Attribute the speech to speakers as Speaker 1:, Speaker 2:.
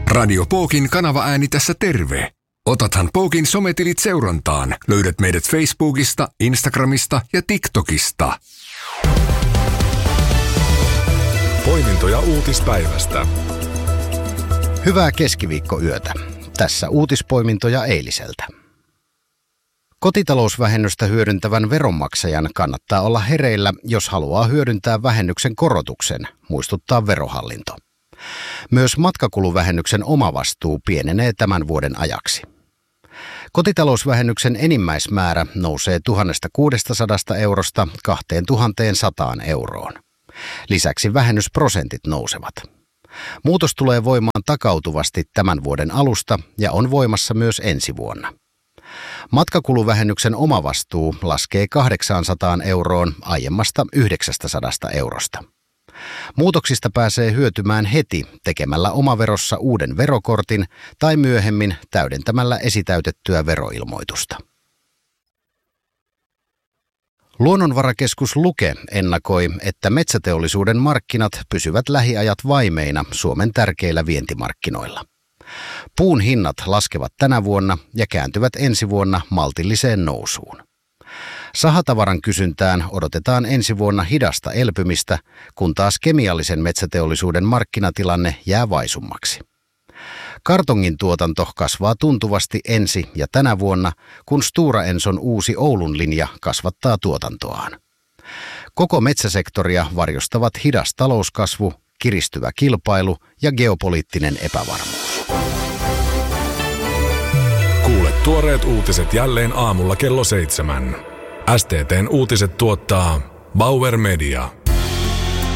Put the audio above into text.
Speaker 1: Radio Pookin kanavaääni tässä terve. Otathan Pookin sometilit seurantaan. Löydät meidät Facebookista, Instagramista ja TikTokista.
Speaker 2: Poimintoja uutispäivästä.
Speaker 3: Hyvää keskiviikkoyötä. Tässä uutispoimintoja eiliseltä. Kotitalousvähennystä hyödyntävän veronmaksajan kannattaa olla hereillä, jos haluaa hyödyntää vähennyksen korotuksen, muistuttaa Verohallinto. Myös matkakuluvähennyksen omavastuu pienenee tämän vuoden ajaksi. Kotitalousvähennyksen enimmäismäärä nousee 1 600 eurosta 2 100 euroon. Lisäksi vähennysprosentit nousevat. Muutos tulee voimaan takautuvasti tämän vuoden alusta ja on voimassa myös ensi vuonna. Matkakuluvähennyksen omavastuu laskee 800 euroon aiemmasta 900 eurosta. Muutoksista pääsee hyötymään heti tekemällä omaverossa uuden verokortin tai myöhemmin täydentämällä esitäytettyä veroilmoitusta. Luonnonvarakeskus Luke ennakoi, että metsäteollisuuden markkinat pysyvät lähiajat vaimeina Suomen tärkeillä vientimarkkinoilla. Puun hinnat laskevat tänä vuonna ja kääntyvät ensi vuonna maltilliseen nousuun. Sahatavaran kysyntään odotetaan ensi vuonna hidasta elpymistä, kun taas kemiallisen metsäteollisuuden markkinatilanne jää vaisummaksi. Kartongin tuotanto kasvaa tuntuvasti ensi ja tänä vuonna, kun Stora Enson uusi Oulun linja kasvattaa tuotantoaan. Koko metsäsektoria varjostavat hidas talouskasvu, kiristyvä kilpailu ja geopoliittinen epävarmuus.
Speaker 2: Kuule tuoreet uutiset jälleen aamulla kello 7. STT:n uutiset tuottaa Bauer Media.